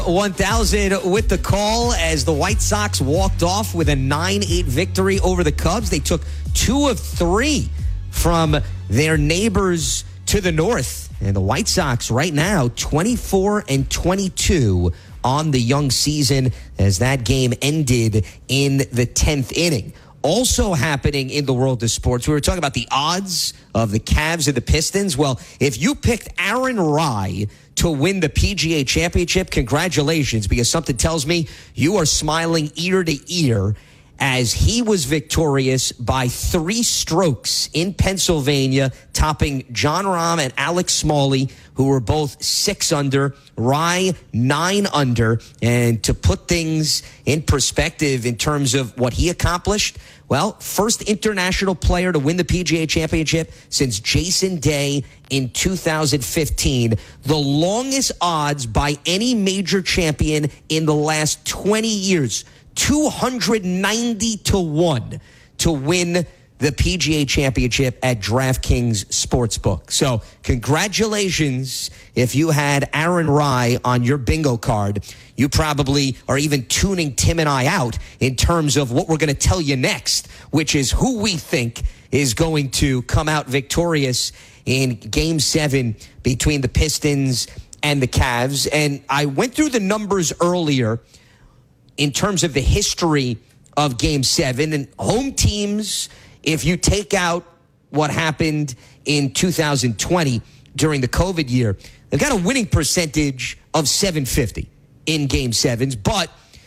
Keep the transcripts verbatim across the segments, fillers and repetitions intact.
one thousand with the call as the White Sox walked off with a nine eight victory over the Cubs. They took two of three from their neighbors to the north. And the White Sox right now, twenty-four and twenty-two on the young season as that game ended in the tenth inning. Also happening in the world of sports, we were talking about the odds of the Cavs and the Pistons. Well, if you picked Aaron Rye to win the P G A Championship, congratulations, because something tells me you are smiling ear to ear as he was victorious by three strokes in Pennsylvania, topping John Rahm and Alex Smalley, who were both six under, Rye nine under. And to put things in perspective in terms of what he accomplished, well, first international player to win the P G A Championship since Jason Day in two thousand fifteen. The longest odds by any major champion in the last twenty years, two hundred ninety to one to win the P G A Championship at DraftKings Sportsbook. So congratulations if you had Aaron Rye on your bingo card. You probably are even tuning Tim and I out in terms of what we're going to tell you next, which is who we think is going to come out victorious in Game seven between the Pistons and the Cavs. And I went through the numbers earlier in terms of the history of Game seven. And home teams, if you take out what happened in two thousand twenty during the COVID year, they've got a winning percentage of seven fifty in Game sevens. But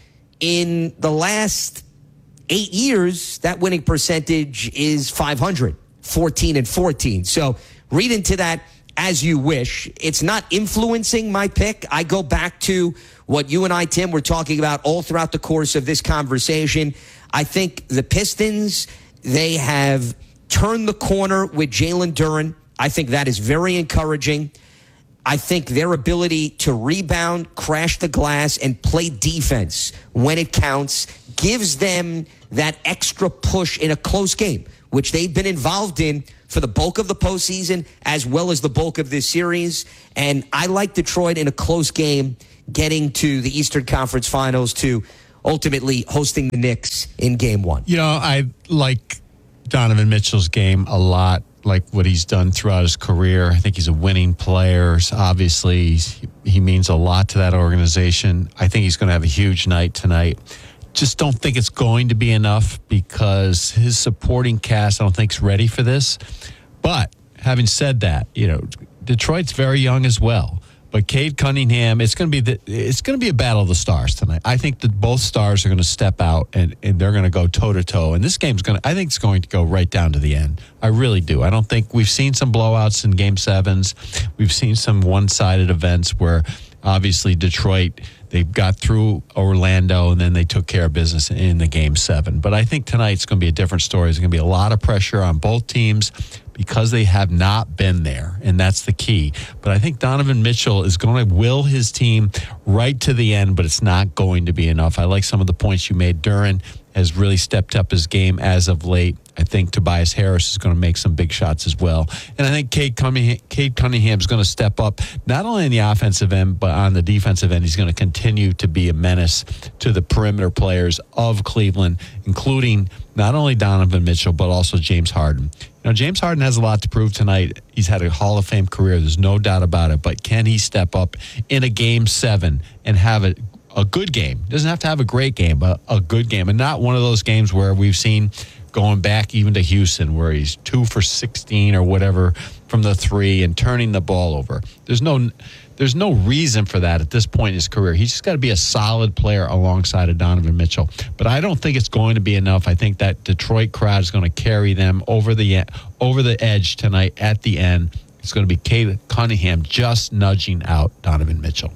in the last eight years, that winning percentage is five hundred, fourteen and fourteen. So read into that as you wish. It's not influencing my pick. I go back to what you and I, Tim, were talking about all throughout the course of this conversation. I think the Pistons, they have turned the corner with Jalen Duren. I think that is very encouraging. I think their ability to rebound, crash the glass, and play defense when it counts gives them that extra push in a close game, which they've been involved in for the bulk of the postseason as well as the bulk of this series. And I like Detroit in a close game, getting to the Eastern Conference Finals, to ultimately hosting the Knicks in Game one. You know, I like Donovan Mitchell's game a lot, like what he's done throughout his career. I think he's a winning player. Obviously, he means a lot to that organization. I think he's going to have a huge night tonight. Just don't think it's going to be enough because his supporting cast, I don't think, is ready for this. But having said that, you know, Detroit's very young as well. But Cade Cunningham, it's going to be the, it's going to be a battle of the stars tonight. I think that both stars are going to step out and, and they're going to go toe to toe. And this game's going to, I think it's going to go right down to the end. I really do. I don't think we've seen some blowouts in Game Sevens. We've seen some one-sided events where obviously Detroit, they got through Orlando and then they took care of business in the Game Seven. But I think tonight's going to be a different story. There's going to be a lot of pressure on both teams because they have not been there, and that's the key. But I think Donovan Mitchell is going to will his team right to the end, but it's not going to be enough. I like some of the points you made. Duren has really stepped up his game as of late. I think Tobias Harris is going to make some big shots as well. And I think Cade Cunningham, Cade Cunningham is going to step up, not only in the offensive end, but on the defensive end. He's going to continue to be a menace to the perimeter players of Cleveland, including not only Donovan Mitchell, but also James Harden. You know, James Harden has a lot to prove tonight. He's had a Hall of Fame career. There's no doubt about it. But can he step up in a Game seven and have it a good game? Doesn't have to have a great game, but a good game. And not one of those games where we've seen going back even to Houston where he's two for sixteen or whatever from the three and turning the ball over. There's no there's no reason for that at this point in his career. He's just got to be a solid player alongside of Donovan Mitchell. But I don't think it's going to be enough. I think that Detroit crowd is going to carry them over the over the edge tonight at the end. It's going to be Cade Cunningham just nudging out Donovan Mitchell.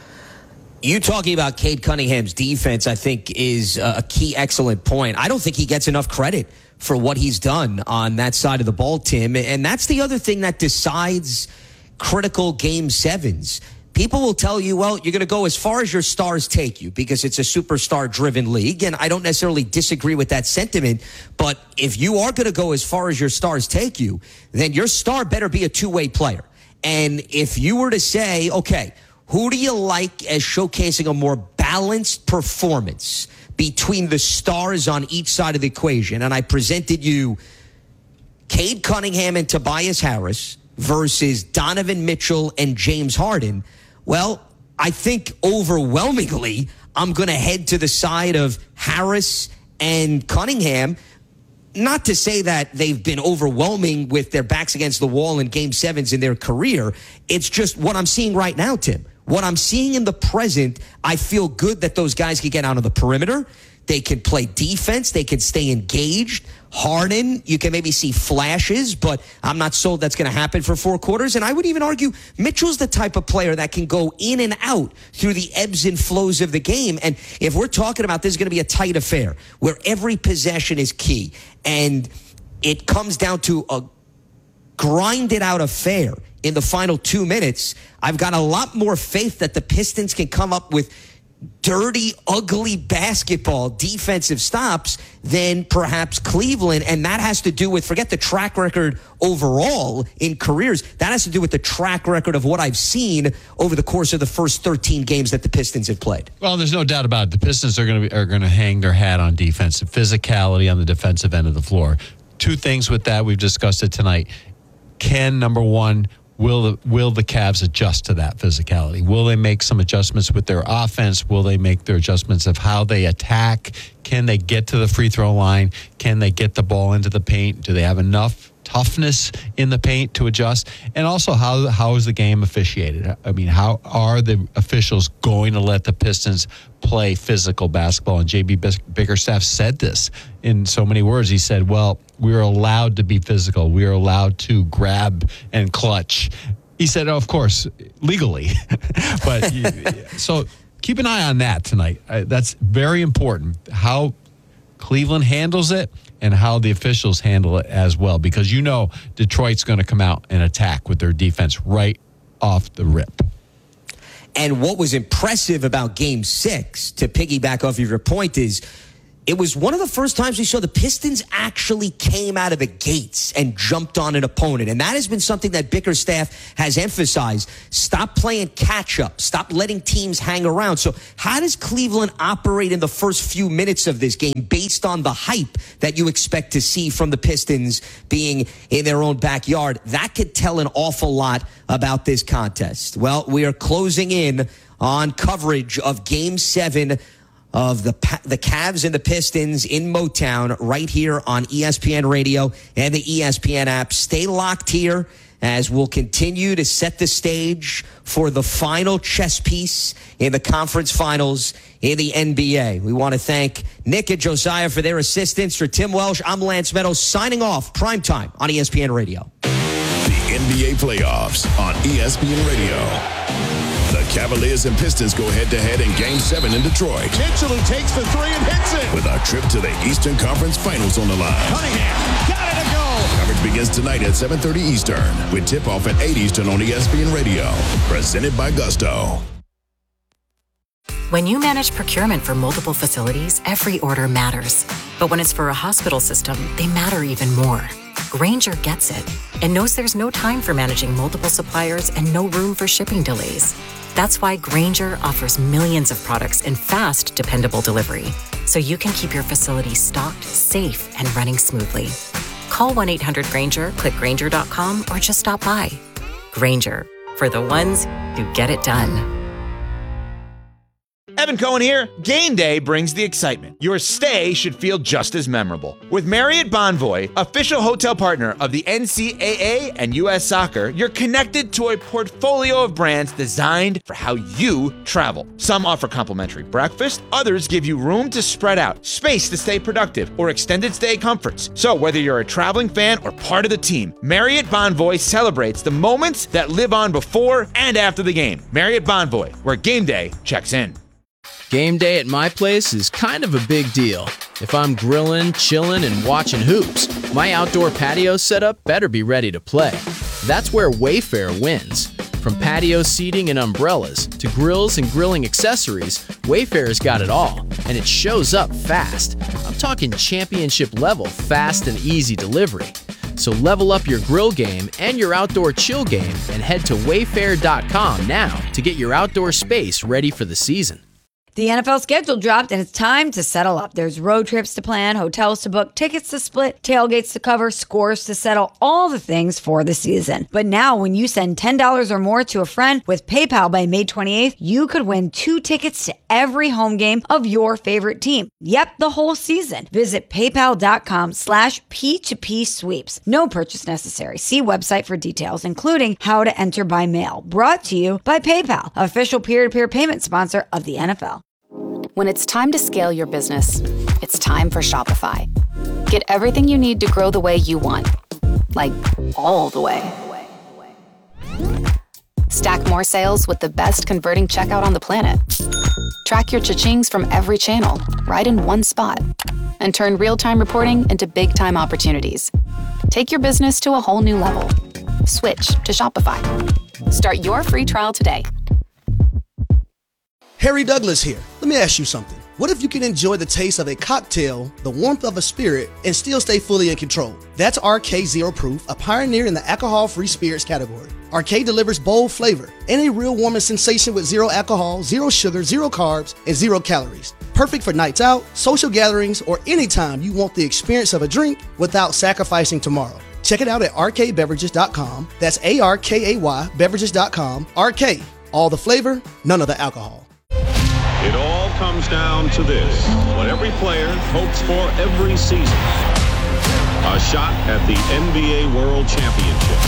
You talking about Cade Cunningham's defense, I think, is a key excellent point. I don't think he gets enough credit for what he's done on that side of the ball, Tim. And that's the other thing that decides critical Game sevens. People will tell you, well, you're going to go as far as your stars take you because it's a superstar-driven league. And I don't necessarily disagree with that sentiment. But if you are going to go as far as your stars take you, then your star better be a two-way player. And if you were to say, okay, who do you like as showcasing a more balanced performance between the stars on each side of the equation? And I presented you Cade Cunningham and Tobias Harris versus Donovan Mitchell and James Harden. Well, I think overwhelmingly I'm going to head to the side of Harris and Cunningham. Not to say that they've been overwhelming with their backs against the wall in game sevens in their career. It's just what I'm seeing right now, Tim. What I'm seeing in the present, I feel good that those guys can get out on the perimeter. They can play defense. They can stay engaged. Harden, you can maybe see flashes, but I'm not sold that's going to happen for four quarters. And I would even argue Mitchell's the type of player that can go in and out through the ebbs and flows of the game. And if we're talking about this is going to be a tight affair where every possession is key and it comes down to a grinded out affair in the final two minutes, I've got a lot more faith that the Pistons can come up with dirty, ugly basketball defensive stops than perhaps Cleveland. And that has to do with, forget the track record overall in careers, that has to do with the track record of what I've seen over the course of the first thirteen games that the Pistons have played. Well, there's no doubt about it. The Pistons are going to be, are going to hang their hat on defensive physicality on the defensive end of the floor. Two things with that. We've discussed it tonight. Can, number one, Will the, will the Cavs adjust to that physicality? Will they make some adjustments with their offense? Will they make their adjustments of how they attack? Can they get to the free throw line? Can they get the ball into the paint? Do they have enough toughness in the paint to adjust? And also, how how is the game officiated? I mean, how are the officials going to let the Pistons play physical basketball? And J B Bickerstaff said this in so many words. He said, well, we're allowed to be physical. We're allowed to grab and clutch. He said, oh, of course, legally. But so keep an eye on that tonight. Uh, that's very important, how Cleveland handles it and how the officials handle it as well, because you know Detroit's going to come out and attack with their defense right off the rip. And what was impressive about game six, to piggyback off of your point, is it was one of the first times we saw the Pistons actually came out of the gates and jumped on an opponent. And that has been something that Bickerstaff has emphasized. Stop playing catch up. Stop letting teams hang around. So how does Cleveland operate in the first few minutes of this game based on the hype that you expect to see from the Pistons being in their own backyard? That could tell an awful lot about this contest. Well, we are closing in on coverage of game seven of the the Cavs and the Pistons in Motown right here on E S P N Radio and the E S P N app. Stay locked here as we'll continue to set the stage for the final chess piece in the conference finals in the N B A. We want to thank Nick and Josiah for their assistance. For Tim Welsh, I'm Lance Meadows signing off. Primetime on E S P N Radio. The N B A playoffs on E S P N Radio. The Cavaliers and Pistons go head-to-head in Game seven in Detroit. Mitchell, who takes the three and hits it. With a trip to the Eastern Conference Finals on the line. Cunningham, got it to go. Coverage begins tonight at seven thirty Eastern, with tip-off at eight Eastern on E S P N Radio. Presented by Gusto. When you manage procurement for multiple facilities, every order matters. But when it's for a hospital system, they matter even more. Grainger gets it and knows there's no time for managing multiple suppliers and no room for shipping delays. That's why Grainger offers millions of products in fast, dependable delivery, so you can keep your facility stocked, safe, and running smoothly. Call one eight hundred Grainger, click Grainger dot com, or just stop by. Grainger, for the ones who get it done. Evan Cohen here. Game day brings the excitement. Your stay should feel just as memorable. With Marriott Bonvoy, official hotel partner of the N C double A and U S Soccer, you're connected to a portfolio of brands designed for how you travel. Some offer complimentary breakfast, others give you room to spread out, space to stay productive, or extended stay comforts. So whether you're a traveling fan or part of the team, Marriott Bonvoy celebrates the moments that live on before and after the game. Marriott Bonvoy, where game day checks in. Game day at my place is kind of a big deal. If I'm grilling, chilling, and watching hoops, my outdoor patio setup better be ready to play. That's where Wayfair wins. From patio seating and umbrellas to grills and grilling accessories, Wayfair's got it all, and it shows up fast. I'm talking championship level fast and easy delivery. So level up your grill game and your outdoor chill game and head to wayfair dot com now to get your outdoor space ready for the season. The N F L schedule dropped, and it's time to settle up. There's road trips to plan, hotels to book, tickets to split, tailgates to cover, scores to settle, all the things for the season. But now, when you send ten dollars or more to a friend with PayPal by May twenty-eighth, you could win two tickets to every home game of your favorite team. Yep, the whole season. Visit paypal.com slash P2P sweeps. No purchase necessary. See website for details, including how to enter by mail. Brought to you by PayPal, official peer-to-peer payment sponsor of the N F L. When it's time to scale your business, it's time for Shopify. Get everything you need to grow the way you want. Like, all the way. Stack more sales with the best converting checkout on the planet. Track your cha-chings from every channel, right in one spot. And turn real-time reporting into big-time opportunities. Take your business to a whole new level. Switch to Shopify. Start your free trial today. Harry Douglas here. Let me ask you something. What if you can enjoy the taste of a cocktail, the warmth of a spirit, and still stay fully in control? That's R K Zero Proof, a pioneer in the alcohol-free spirits category. R K delivers bold flavor and a real warming sensation with zero alcohol, zero sugar, zero carbs, and zero calories. Perfect for nights out, social gatherings, or anytime you want the experience of a drink without sacrificing tomorrow. Check it out at R K beverages dot com. That's A R K A Y beverages dot com. R K, all the flavor, none of the alcohol. It all comes down to this, what every player hopes for every season. A shot at the N B A World Championship.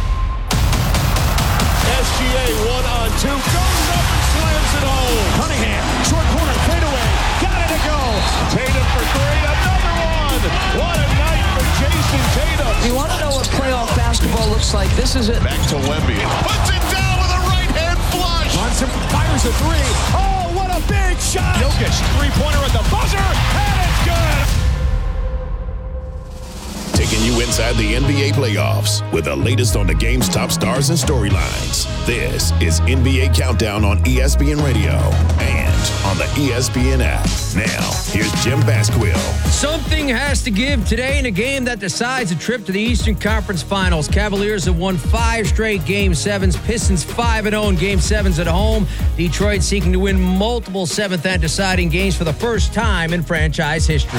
S G A one on two, goes up and slams it home. Cunningham, short corner, fadeaway, got it to go. Tatum for three, another one. What a night for Jason Tatum. You want to know what playoff basketball looks like? This is it. Back to Wemby. Puts it down with a right hand flush. Monson fires a three. Oh! What a big shot! Jokic, three-pointer at the buzzer, and it's good! Taking you inside the N B A playoffs with the latest on the game's top stars and storylines. This is N B A Countdown on E S P N Radio and on the E S P N app. Now, here's Jim Basquill. Something has to give today in a game that decides a trip to the Eastern Conference Finals. Cavaliers have won five straight Game sevens. Pistons five and oh in Game sevens at home. Detroit seeking to win multiple seventh and deciding games for the first time in franchise history.